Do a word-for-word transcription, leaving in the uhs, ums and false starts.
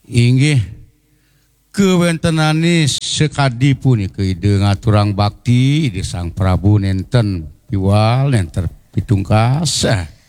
inggih kewentenani sekadi punika ide ngaturang bakti di Sang Prabu nenten piwal nenter pitungkas